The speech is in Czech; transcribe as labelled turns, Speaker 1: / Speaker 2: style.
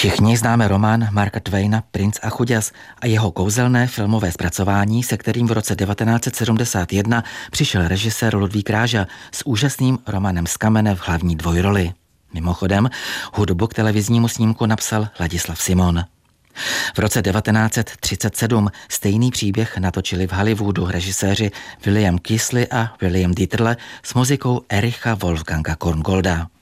Speaker 1: Všichni známe román Marka Twaina Princ a chuděs a jeho kouzelné filmové zpracování, se kterým v roce 1971 přišel režisér Ludvík Ráža s úžasným Romanem z kamene v hlavní dvojroli. Mimochodem, hudbu k televiznímu snímku napsal Ladislav Simon. V roce 1937 stejný příběh natočili v Hollywoodu režiséři William Kiesley a William Dieterle s muzikou Ericha Wolfganga Korngolda.